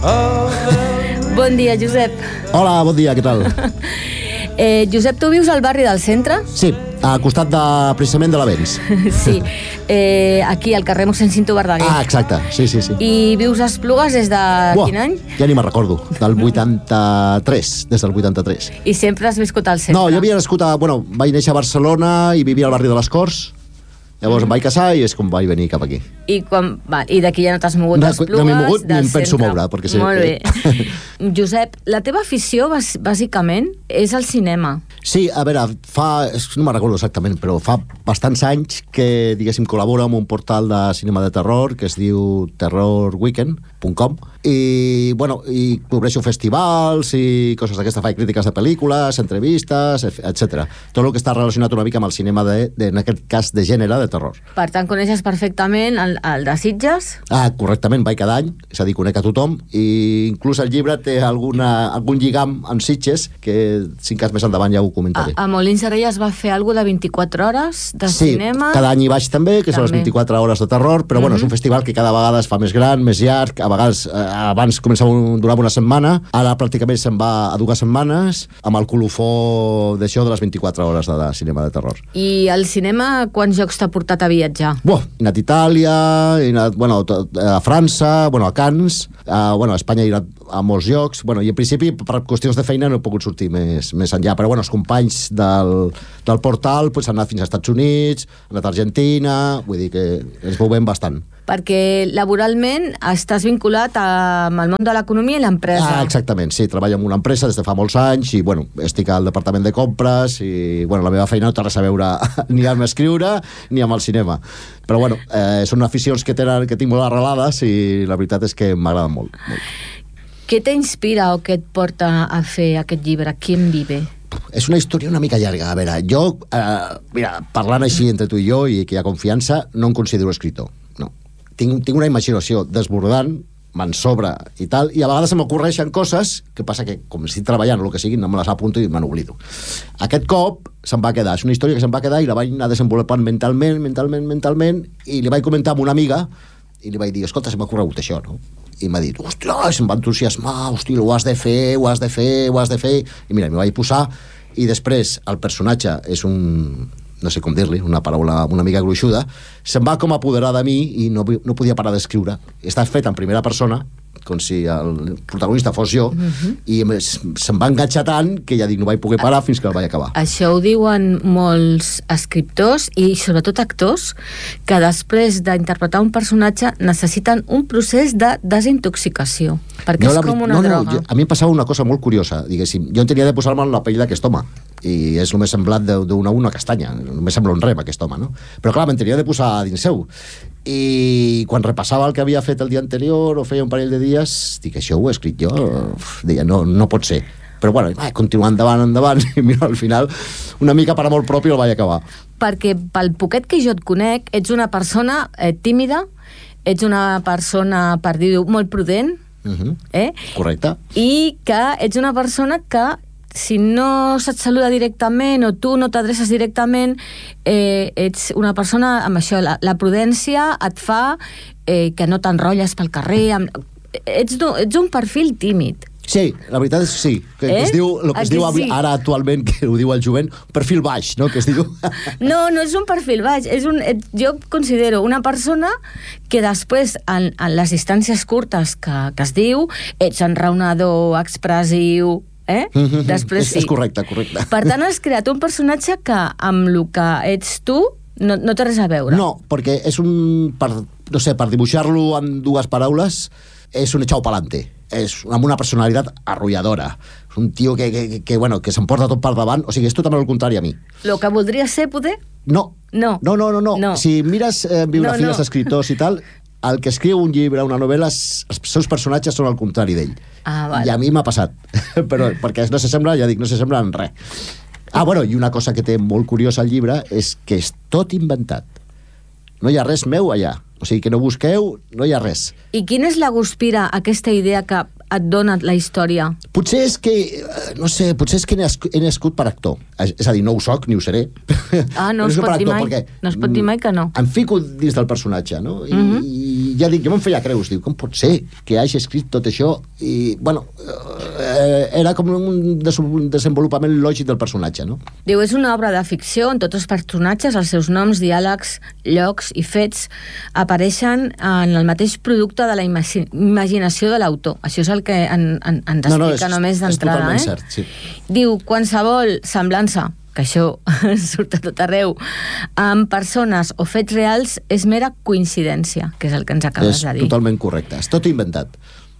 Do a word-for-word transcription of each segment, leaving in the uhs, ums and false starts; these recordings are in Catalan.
Bon dia, Josep. Hola, bon dia, què tal? Eh, Josep, tu vius al barri del centre? Sí, al costat de, precisament de l'Avenç. Sí, eh, aquí al carrer mossèn Cinto Verdaguer. Ah, exacte, sí, sí, sí. I vius a Esplugues des de Buah, quin any? Ja ni me'n recordo, del vuitanta-tres, des del vuitanta-tres. I sempre has viscut al centre? No, jo havia nascut a... Bueno, vaig néixer a Barcelona i vivia al barri de les Corts. Llavors em vaig casar i és com vaig venir cap aquí. I, quan, va, i d'aquí ja no t'has mogut No, d'Esplugues, no m'he mogut ni em penso centre. moure, perquè sí. Molt bé. Josep, la teva afició, bàs- bàsicament, és el cinema. Sí, a veure, fa... no me'n recordo exactament, però fa bastants anys que, diguéssim, col·laboro amb un portal de cinema de terror que es diu terror weekend punt com i, bueno, i cobreixo festivals i coses d'aquesta, faig crítiques de pel·lícules, entrevistes, etcètera. Tot el que està relacionat una mica amb el cinema, de, de, en aquest cas, de gènere, de terror. Per tant, coneixes perfectament el, el de Sitges? Ah, correctament, vaig cada any, és a dir, conec a tothom, i inclús el llibre té alguna, algun lligam amb Sitges, que si en cas més endavant ja ho comentaré. A, a Molins de Rei es va fer alguna de vint-i-quatre hores de sí, cinema? cada any hi vaig també, que són les També. vint-i-quatre hores de terror, però bueno, Mhm. és un festival que cada vegada es fa més gran, més llarg, a vegades eh, abans començava un, durava una setmana, ara pràcticament se'n va a dues setmanes, amb el colofó d'això de les vint-i-quatre hores de, de cinema de terror. I el cinema, quants jocs t'ha portat a viatjar? Buah, he anat a Itàlia, he anat, bueno, a França, bueno, a Cannes, a, bueno, a Espanya he anat a molts llocs, bueno, i en principi per qüestions de feina no he pogut sortir més, més enllà, però bueno, els companys del, del portal pues, han anat fins als Estats Units, han anat a Argentina, vull dir que ens movem bastant. Perquè laboralment estàs vinculat a, amb el món de l'economia i l'empresa. Ah, exactament, sí, treballo en una empresa des de fa molts anys i, bueno, estic al departament de compres i, bueno, la meva feina no té res a veure ni amb escriure ni amb el cinema. Però, bueno, eh, són aficions que, tenen, que tinc molt arrelades i la veritat és que m'agraden molt, molt. Què t'inspira o què et porta a fer aquest llibre? Quin vive? És una història una mica llarga. A veure, jo, eh, mira, parlant així entre tu i jo i que hi ha confiança, no em considero escriptor, no. Tinc, tinc una imaginació desbordant, me'n sobra i tal, i a vegades se m'ocorreixen coses que passa que, com estic treballant o el que sigui, no me les apunto i me n'oblido. Aquest cop se'n va quedar, és una història que se'n va quedar i la vaig anar desenvolupant mentalment, mentalment, mentalment, i li vaig comentar amb una amiga i li vaig dir, escolta, se m'ha ocorregut això, no? I m'ha dit, hòstia, se'm va entusiasmar, hòstia, ho has de fer, ho has de fer, ho has de fer, i mira, m'hi vaig posar, i després el personatge és un, no sé com dir-li, una paraula una mica gruixuda, se'm va com apoderar de mi i no, no podia parar d'escriure. Està fet en primera persona, com si el protagonista fos jo, uh-huh. i se'm va enganxar tant que ja dic, no vaig poder parar fins que el vaig acabar. Això ho diuen molts escriptors i sobretot actors que després d'interpretar un personatge necessiten un procés de desintoxicació, perquè no, és la, com una no, no, droga. Jo, a mi em passava una cosa molt curiosa, diguéssim. Jo tenia de posar-me en la pell d'aquest home i és el més semblat d'una una castanya, només sembla un rem aquest home, no? Però clar, me'n tenia de posar dins seu. I quan repassava el que havia fet el dia anterior o feia un parell de dies, dic, això ho he escrit jo? Deia, no, no pot ser. Però bueno, va, continuar endavant, endavant, i mira, al final, una mica per amor propi el vaig acabar. Perquè pel poquet que jo et conec, ets una persona eh, tímida, ets una persona, per dir-ho, molt prudent, Uh-huh. eh? Correcte. I que ets una persona que si no se't saluda directament o tu no t'adreces directament, eh, ets una persona amb això, la, la prudència et fa eh, que no t'enrotlles pel carrer, amb, ets, ets un perfil tímid. Sí, la veritat és sí, que, Eh? que es diu, el que Ah, es que diu sí? ara actualment, que ho diu el jovent, perfil baix, no?, que es diu. No, no és un perfil baix, és un, et, jo considero una persona que després, en, en les distàncies curtes que, que es diu, ets enraonador, expressiu, eh? Després és, sí. és correcte, correcte. Per tant, has creat un personatge que amb el que ets tu no, no té res a veure. No, perquè és un, per, no sé, per dibuixar-lo en dues paraules, és un echao pa'lante. És amb una personalitat arrolladora. És un tio que, que, que, bueno, que s'emporta tot per davant, o sigui, és totalment el contrari a mi. Lo que voldria ser, poder? No. No. No, no, no, no. No. Si mires eh, biografies No, no. d'escriptors i tal, el que escriu un llibre, una novel·la, els seus personatges són el contrari d'ell. Ah, vale. I a mi m'ha passat. Però perquè no s'assembla, ja dic, no s'assembla en res. Ah, bueno, i una cosa que té molt curiosa al llibre és que és tot inventat. No hi ha res meu allà. O sigui, que no busqueu, no hi ha res. I quina és la guspira, aquesta idea que et dona la història? Potser és que, no sé, potser és que he nascut, he nascut per actor. És, és a dir, no ho soc ni ho seré. Ah, no es pot dir mai. No es pot dir mai que no. Em fico dins del personatge, no? I, uh-huh. i ja dic, jo me'n feia creus, dic, com pot ser que hagi escrit tot això? I, bueno, eh, era com un desenvolupament lògic del personatge, no? Diu, és una obra de ficció on tots els personatges, els seus noms, diàlegs, llocs i fets apareixen en el mateix producte de la imagi imaginació de l'autor. Això és el que en, en, ens explica no, no, és, només d'entrada. És totalment eh? cert, sí. Diu, qualsevol semblança, que això surt a tot arreu, amb persones o fets reals és mera coincidència, que és el que ens acabes és de dir. És totalment correcte, és tot inventat.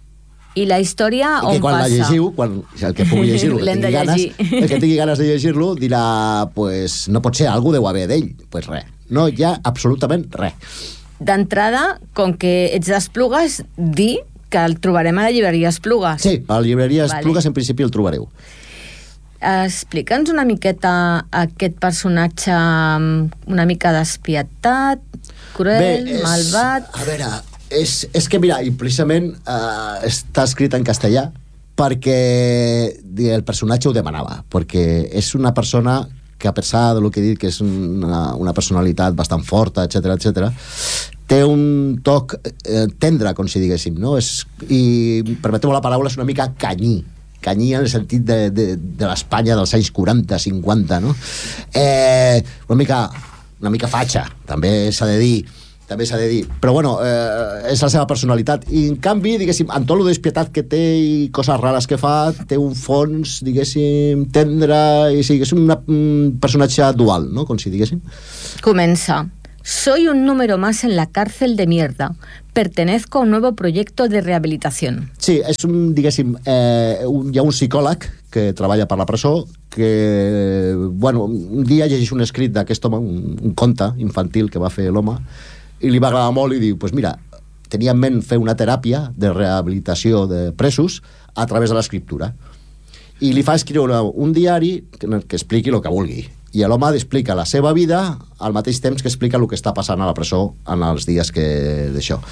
I la història I on quan passa? la llegiu, quan, el que pugui llegir-lo, L'hem de ganes, llegir. el que tingui ganes de llegir-lo dirà, pues, no pot ser, algú deu haver d'ell. Pues res, no hi ha absolutament res. D'entrada, com que ets d'Esplugues, dir que el trobarem a la llibreria Esplugues. Sí, a la llibreria Esplugues vale. En principi el trobareu. Explica'ns una miqueta aquest personatge una mica despietat, cruel, Bé, és, malvat... A veure, és, és que mira, i precisament eh, està escrit en castellà perquè el personatge ho demanava, perquè és una persona que a pesar del que he dit que és una, una personalitat bastant forta, etcètera, etcètera, té un toc eh, tendre, com si diguéssim, no? És, i permeteu la paraula, és una mica canyí, canyí en el sentit de, de, de l'Espanya dels anys quaranta, cinquanta, no? Eh, una mica una mica fatxa, també s'ha de dir, també s'ha de dir, però bueno, eh, és la seva personalitat, i en canvi, diguéssim, amb tot lo despietat que té i coses rares que fa, té un fons, diguéssim, tendre, i sí, és una, un personatge dual, no?, com si diguéssim. Comença. Soy un número más en la cárcel de mierda. Pertenezco a un nuevo proyecto de rehabilitación. Sí, és un, diguéssim, eh, un, hi ha un psicòleg que treballa per la presó que, bueno, un dia llegeix un escrit d'aquest home, un, un conte infantil que va fer l'home, i li va agradar molt i diu, pues mira, tenia en ment fer una teràpia de rehabilitació de presos a través de l'escriptura. I li fa escriure un diari que, que expliqui el que vulgui. I l'home explica la seva vida al mateix temps que explica el que està passant a la presó en els dies que d'això.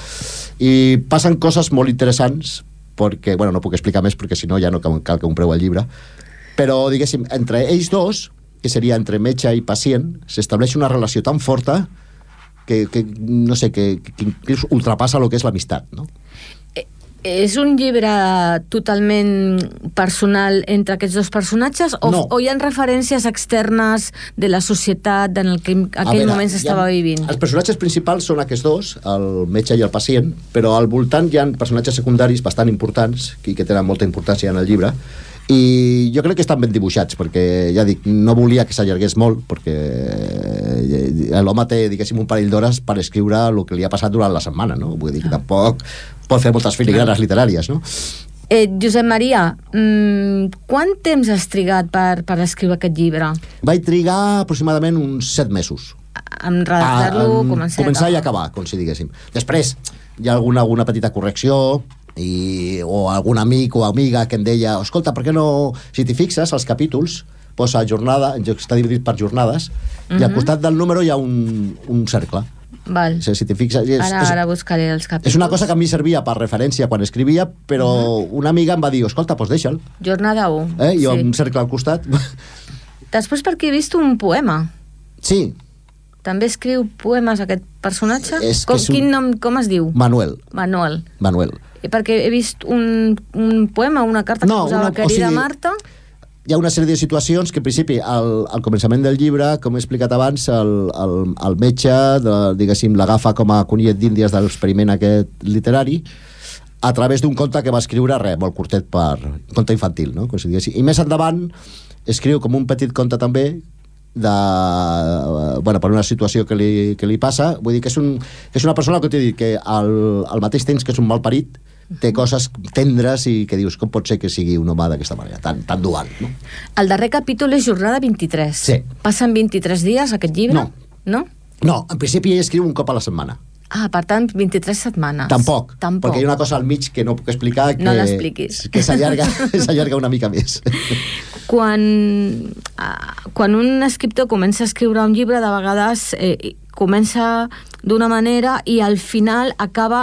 I passen coses molt interessants, perquè, bueno, no puc explicar més perquè si no ja no cal que compreu el llibre, però, diguéssim, entre ells dos, que seria entre metge i pacient, s'estableix una relació tan forta que, que no sé, que, que inclús ultrapassa el que és l'amistat, no? És un llibre totalment personal entre aquests dos personatges o, no. o hi ha referències externes de la societat en el que en aquell veure, moment s'estava vivint? Els personatges principals són aquests dos, el metge i el pacient, però al voltant hi ha personatges secundaris bastant importants i que tenen molta importància en el llibre, i jo crec que estan ben dibuixats, perquè ja dic, no volia que s'allargués molt, perquè l'home té, diguéssim, un parell d'hores per escriure el que li ha passat durant la setmana, no? Vull dir que tampoc pot fer moltes filigranes literàries, no? Eh, Josep Maria, mmm, quant temps has trigat per, per escriure aquest llibre? Vaig trigar aproximadament uns set mesos. En redactar-lo, començar, començar i acabar, com si diguéssim. Després hi ha alguna, alguna petita correcció, i, o algun amic o amiga que em deia, escolta, per què no, si t'hi fixes, els capítols posa jornada, està dividit per jornades, uh-huh. i al costat del número hi ha un, un cercle. Val. Si t'hi fixes, és, ara, és, ara buscaré els capítols. És una cosa que a mi servia per referència quan escrivia, però uh-huh. una amiga em va dir, escolta, doncs deixa'l. Jornada u. Eh? I sí. un cercle al costat. Després perquè he vist un poema. Sí. També escriu poemes aquest personatge? És com, és un... Quin nom, com es diu? Manuel. Manuel. Manuel. Perquè he vist un, un poema, una carta no, que posava una, querida o sigui, Marta. Hi ha una sèrie de situacions que, en principi, al, al començament del llibre, com he explicat abans, el, el, el metge, de, diguéssim, l'agafa com a conillet d'índies de l'experiment aquest literari, a través d'un conte que va escriure, res, molt curtet, per un conte infantil, no? Com si diguéssim. I més endavant escriu com un petit conte també de, bueno, per una situació que li, que li passa. Vull dir que és, un, que és una persona que t'he dit que al, al mateix temps que és un malparit té coses tendres i que dius com pot ser que sigui un home d'aquesta manera, tan, tan dual, no? El darrer capítol és jornada vint-i-tres. Sí. Passen vint-i-tres dies aquest llibre? No. No? No, en principi ell escriu un cop a la setmana. Ah, per tant, vint-i-tres setmanes. Tampoc, Tampoc. perquè hi ha una cosa al mig que no puc explicar que, no l'expliquis. Que s'allarga s'allarga una mica més. Quan, uh, quan un escriptor comença a escriure un llibre, de vegades eh, comença d'una manera i al final acaba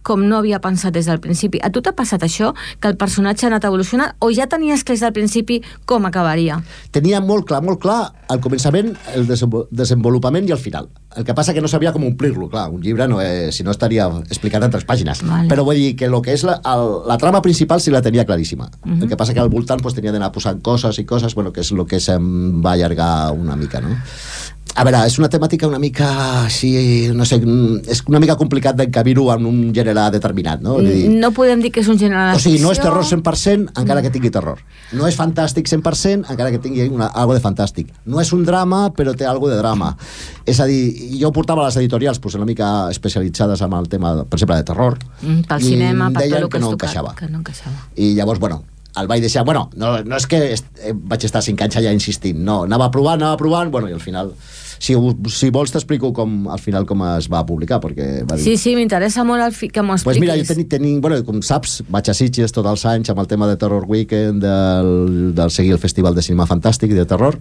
com no havia pensat des del principi. A tu t'ha passat això? Que el personatge ha anat evolucionant? O ja tenies clar des del principi com acabaria? Tenia molt clar, molt clar al començament, el desenvolupament i el final. El que passa que no sabia com omplir-lo. Clar, un llibre, no és, si no estaria explicat en tres pàgines. Vale. Però vull dir que el que és la, el, la trama principal sí la tenia claríssima. Uh-huh. El que passa que al voltant pues, tenia d'anar posant coses i coses, bueno, que és el que se'm va allargar una mica, no? A veure, és una temàtica una mica així, no sé, és una mica complicat d'encabir-ho en un gènere determinat, no? Dir, no podem dir que és un gènere de o sigui, no és ficció. terror cent per cent encara que tingui terror. No és fantàstic cent per cent encara que tingui una, algo de fantàstic. No és un drama, però té algo de drama. És a dir, jo portava les editorials pues, una mica especialitzades en el tema, per exemple, de terror. Mm, pel cinema, per tot el que, que no has tocat, encaixava. Que no encaixava. I llavors, bueno, el vaig deixar, bueno, no, no és que est, eh, vaig estar cinc anys allà insistint, no, anava provant, anava provant, bueno, i al final, si, si vols t'explico com, al final com es va publicar, perquè va dir... Sí, sí, m'interessa molt el fi, que m'ho expliquis. Pues mira, jo teni, teni, bueno, com saps, vaig a Sitges tots els anys amb el tema de Terror Weekend, del, del seguir el Festival de Cinema Fantàstic i de Terror,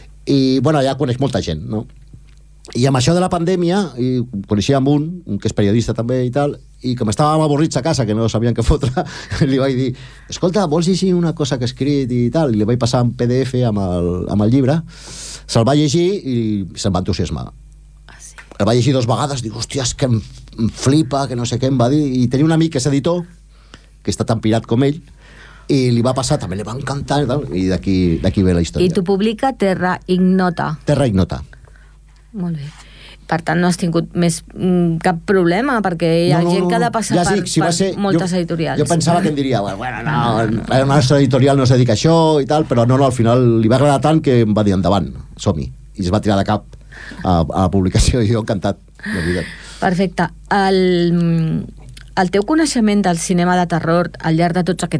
i, bueno, allà coneix molta gent, no? I amb això de la pandèmia, i coneixia amb un, un que és periodista també i tal, i com estàvem avorrits a casa, que no sabien què fotre, li vaig dir, escolta, vols llegir una cosa que he escrit i tal? I li vaig passar en P D F amb el, amb el llibre, se'l va llegir i se'm va entusiasmar. Ah, sí. El va llegir dos vegades, dic, hòstia, és que em, em flipa, que no sé què em va dir, i tenia un amic que és editor, que està tan pirat com ell, i li va passar, també li va encantar, i, tal, i d'aquí d'aquí ve la història. I tu publica Terra Ignota. Terra Ignota. Molt bé. Per tant, no has tingut més mm, cap problema, perquè hi ha no, no, gent no, que ha de passar ja per, sí, si per ser, moltes jo, editorials. Jo pensava que em diria, bueno, bueno no, la nostra editorial no es dedica a això i tal, però no, no, al final li va agradar tant que em va dir endavant, som-hi. I es va tirar de cap a, a la publicació i jo encantat, de veritat. Perfecte. El, el teu coneixement del cinema de terror al llarg de tots aquests